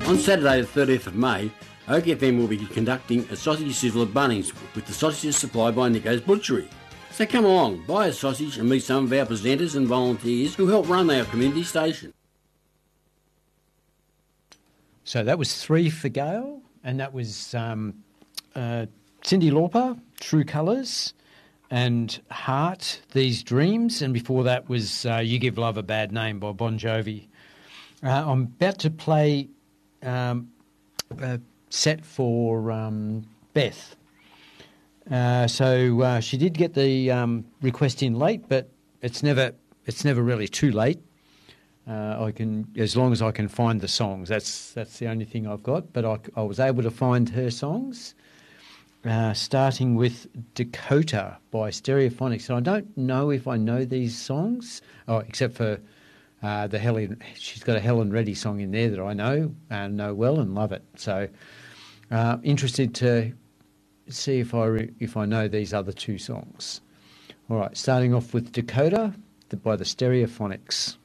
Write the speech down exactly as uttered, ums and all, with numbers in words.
On Saturday the thirtieth of May, Oak F M will be conducting a sausage sizzle at Bunnings with the sausages supplied by Nico's Butchery. So come along, buy a sausage and meet some of our presenters and volunteers who help run our community station. So that was three for Gail, and that was um, uh, Cyndi Lauper, True Colours, and Heart, These Dreams, and before that was uh, You Give Love a Bad Name by Bon Jovi. Uh, I'm about to play um, a set for um, Beth. Uh, so uh, she did get the um, request in late, but it's never it's never really too late. Uh, I can, as long as I can find the songs. That's that's the only thing I've got. But I, I was able to find her songs, uh, starting with Dakota by Stereophonics. And I don't know if I know these songs, oh, except for uh, the Helen. She's got a Helen Reddy song in there that I know and know well and love it. So uh, interested to see if I re, if I know these other two songs. All right, starting off with Dakota by the Stereophonics.